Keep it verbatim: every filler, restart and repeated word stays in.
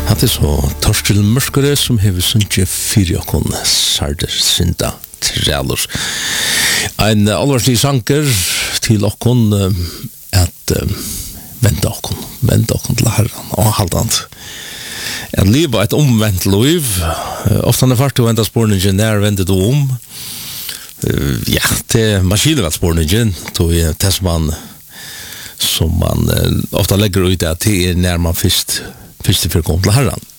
Det er så Torskild Mørskere som hever sunnkje fyrir okon sarder synda trealer. En alvarslig sanker til okon at vente okon, vente okon til herran og haldant. At livet er et omvendt liv, ofte er fart å vente spårningen nær ventet om. Ja, det er maskinevendt spårningen, tog jeg test man som man ofte legger ut at det er nær man først Først for kom til herran.